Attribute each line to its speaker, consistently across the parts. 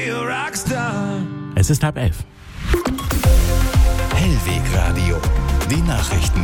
Speaker 1: Es ist 10:30.
Speaker 2: Hellwegradio. Die Nachrichten.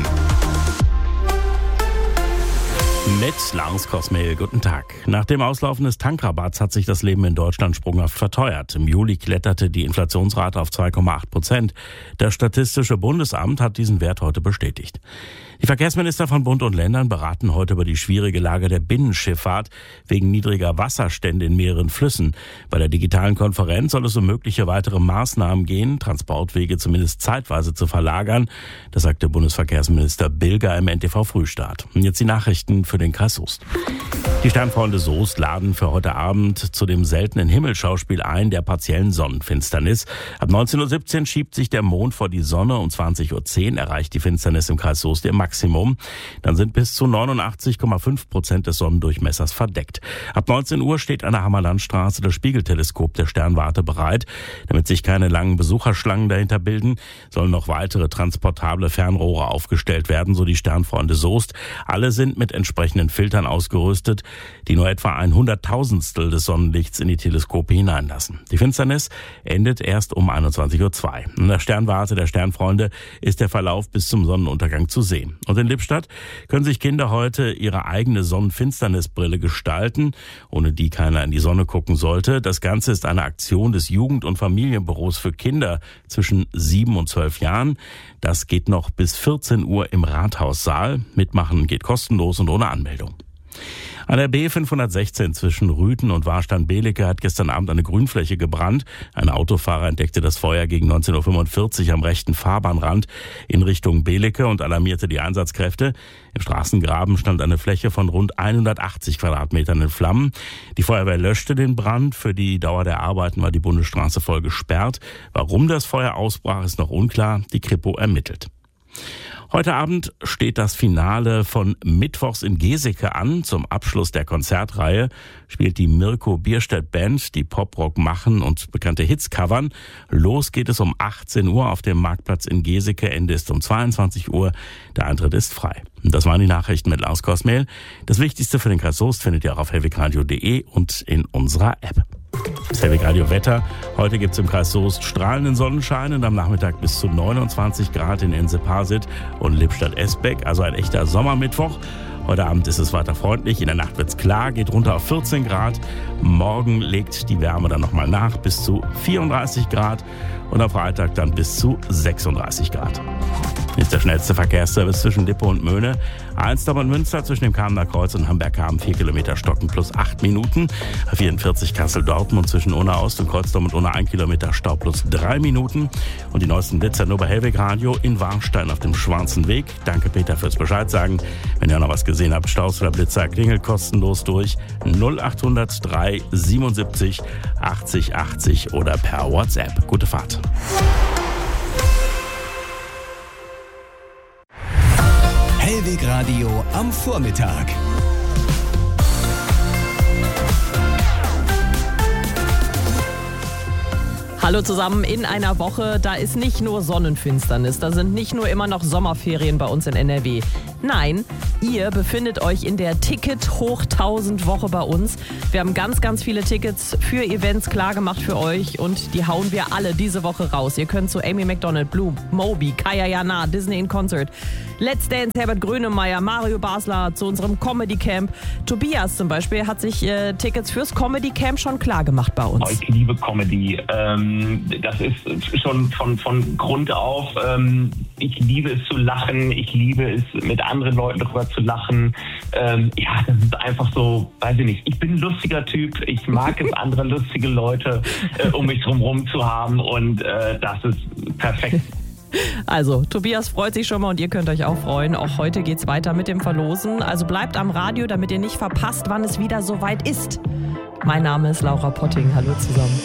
Speaker 1: Mit Lars Kosmehl, guten Tag. Nach dem Auslaufen des Tankrabatts hat sich das Leben in Deutschland sprunghaft verteuert. Im Juli kletterte die Inflationsrate auf 2,8%. Das Statistische Bundesamt hat diesen Wert heute bestätigt. Die Verkehrsminister von Bund und Ländern beraten heute über die schwierige Lage der Binnenschifffahrt wegen niedriger Wasserstände in mehreren Flüssen. Bei der digitalen Konferenz soll es um mögliche weitere Maßnahmen gehen, Transportwege zumindest zeitweise zu verlagern. Das sagte Bundesverkehrsminister Bilger im NTV Frühstart. Und jetzt die Nachrichten für den Kreis Soest. Die Sternfreunde Soest laden für heute Abend zu dem seltenen Himmelschauspiel ein, der partiellen Sonnenfinsternis. Ab 19:17 Uhr schiebt sich der Mond vor die Sonne. Um 20:10 Uhr erreicht die Finsternis im Kreis Soest ihr Maximum. Dann sind bis zu 89,5% des Sonnendurchmessers verdeckt. Ab 19 Uhr steht an der Hammerlandstraße das Spiegelteleskop der Sternwarte bereit. Damit sich keine langen Besucherschlangen dahinter bilden, sollen noch weitere transportable Fernrohre aufgestellt werden, so die Sternfreunde Soest. Alle sind mit entsprechenden Filtern ausgerüstet, die nur etwa 100.000stel des Sonnenlichts in die Teleskope hineinlassen. Die Finsternis endet erst um 21:02 Uhr. In der Sternwarte der Sternfreunde ist der Verlauf bis zum Sonnenuntergang zu sehen. Und in Lippstadt können sich Kinder heute ihre eigene Sonnenfinsternisbrille gestalten, ohne die keiner in die Sonne gucken sollte. Das Ganze ist eine Aktion des Jugend- und Familienbüros für Kinder zwischen 7 und 12 Jahren. Das geht noch bis 14 Uhr im Rathaussaal. Mitmachen geht kostenlos und ohne Anmeldung. An der B516 zwischen Rüthen und Warstein-Belecke hat gestern Abend eine Grünfläche gebrannt. Ein Autofahrer entdeckte das Feuer gegen 19:45 Uhr am rechten Fahrbahnrand in Richtung Belecke und alarmierte die Einsatzkräfte. Im Straßengraben stand eine Fläche von rund 180 Quadratmetern in Flammen. Die Feuerwehr löschte den Brand. Für die Dauer der Arbeiten war die Bundesstraße voll gesperrt. Warum das Feuer ausbrach, ist noch unklar. Die Kripo ermittelt. Heute Abend steht das Finale von Mittwochs in Geseke an. Zum Abschluss der Konzertreihe spielt die Mirko Bierstedt Band, die Poprock machen und bekannte Hits covern. Los geht es um 18 Uhr auf dem Marktplatz in Geseke. Ende ist um 22 Uhr. Der Eintritt ist frei. Und das waren die Nachrichten mit Lars Kosmehl. Das Wichtigste für den Kreis Soest findet ihr auch auf hellwegradio.de und in unserer App. Das Hellwegradio Wetter. Heute gibt es im Kreis Soest strahlenden Sonnenschein und am Nachmittag bis zu 29 Grad in Ense-Parsit und Lippstadt-Esbeck. Also ein echter Sommermittwoch. Heute Abend ist es weiter freundlich. In der Nacht wird's klar, geht runter auf 14 Grad. Morgen legt die Wärme dann nochmal nach bis zu 34 Grad und am Freitag dann bis zu 36 Grad. Ist der schnellste Verkehrsservice zwischen Lippe und Möhne. Alstom und Münster zwischen dem Kamener Kreuz und Hamburg-Hamm 4 Kilometer Stocken plus 8 Minuten. 44 Kassel-Dortmund zwischen Unna-Ost und Kreuzdorf und Unna 1 Kilometer Stau plus 3 Minuten. Und die neuesten Blitzer nur bei Hellwegradio in Warstein auf dem Schwarzen Weg. Danke Peter fürs Bescheid sagen. Wenn ihr noch was gesehen habt, Staus oder Blitzer, klingelt kostenlos durch 0800 377 80 80 oder per WhatsApp. Gute Fahrt.
Speaker 2: Hellwegradio am Vormittag.
Speaker 3: Hallo zusammen, in einer Woche, da ist nicht nur Sonnenfinsternis, da sind nicht nur immer noch Sommerferien bei uns in NRW. Nein, ihr befindet euch in der Ticket-Hoch-1000-Woche bei uns. Wir haben ganz, ganz viele Tickets für Events klargemacht für euch und die hauen wir alle diese Woche raus. Ihr könnt zu Amy Macdonald, Blue, Moby, Kaya Jana, Disney in Concert, Let's Dance, Herbert Grönemeyer, Mario Basler zu unserem Comedy Camp. Tobias zum Beispiel hat sich Tickets fürs Comedy Camp schon klargemacht bei uns.
Speaker 4: Ich liebe Comedy. Das ist schon von Grund auf. Ich liebe es zu lachen. Ich liebe es, mit anderen Leuten darüber zu lachen. Ja, das ist einfach so, weiß ich nicht. Ich bin ein lustiger Typ. Ich mag es, andere lustige Leute um mich drumherum zu haben. Und das ist perfekt.
Speaker 3: Also, Tobias freut sich schon mal und ihr könnt euch auch freuen. Auch heute geht's weiter mit dem Verlosen. Also bleibt am Radio, damit ihr nicht verpasst, wann es wieder soweit ist. Mein Name ist Laura Potting. Hallo zusammen.